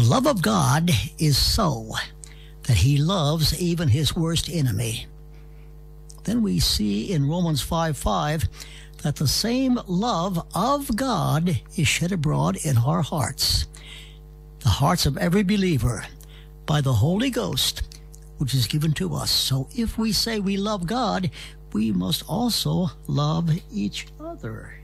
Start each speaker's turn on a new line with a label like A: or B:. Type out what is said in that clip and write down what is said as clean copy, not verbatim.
A: love of God is so that he loves even his worst enemy. Then we see in Romans 5:5 that the same love of God is shed abroad in our hearts, the hearts of every believer, by the Holy Ghost, which is given to us. So if we say we love God, we must also love each other.